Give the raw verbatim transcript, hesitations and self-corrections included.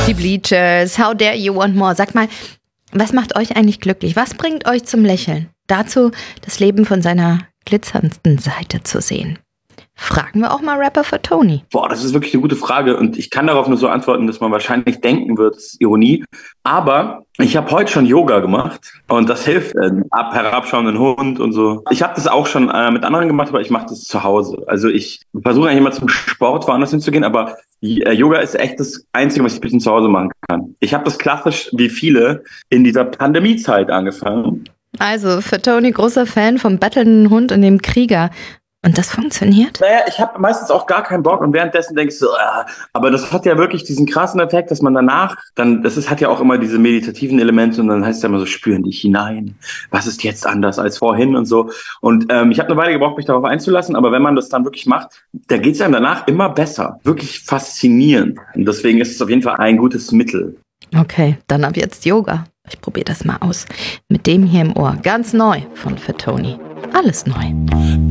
Die Bleachers, How Dare You und more. Sag mal, was macht euch eigentlich glücklich? Was bringt euch zum Lächeln? Dazu das Leben von seiner glitzerndsten Seite zu sehen. Fragen wir auch mal Rapper Fatoni. Boah, das ist wirklich eine gute Frage und ich kann darauf nur so antworten, dass man wahrscheinlich denken wird, das ist Ironie. Aber ich habe heute schon Yoga gemacht und das hilft, äh, ab herabschauenden Hund und so. Ich habe das auch schon äh, mit anderen gemacht, aber ich mache das zu Hause. Also ich versuche eigentlich immer zum Sport woanders hinzugehen, aber äh, Yoga ist echt das Einzige, was ich ein bisschen zu Hause machen kann. Ich habe das klassisch wie viele in dieser Pandemiezeit angefangen. Also Fatoni, großer Fan vom battlenden Hund und dem Krieger. Und das funktioniert? Naja, ich habe meistens auch gar keinen Bock und währenddessen denke ich so, ah, aber das hat ja wirklich diesen krassen Effekt, dass man danach, dann, das ist, hat ja auch immer diese meditativen Elemente und dann heißt es ja immer so, spüren dich hinein, was ist jetzt anders als vorhin und so. Und ähm, ich habe eine Weile gebraucht, mich darauf einzulassen, aber wenn man das dann wirklich macht, da geht es einem danach immer besser. Wirklich faszinierend. Und deswegen ist es auf jeden Fall ein gutes Mittel. Okay, dann ab jetzt Yoga. Ich probiere das mal aus. Mit dem hier im Ohr. Ganz neu von Fatoni. Alles neu.